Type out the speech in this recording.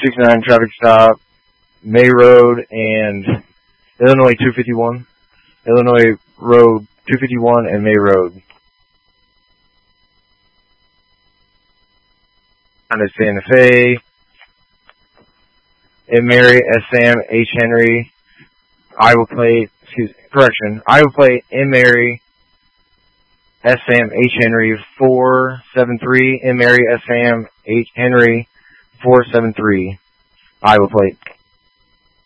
69 traffic stop, May Road and Illinois 251. Illinois Road 251 and May Road. Honda Santa Fe, M. Mary, S. Sam, H. Henry, Iowa plate, Iowa plate, M. Mary, S. Sam, H. Henry, 473, M. Mary, S. Sam, H. Henry, 473, Iowa plate.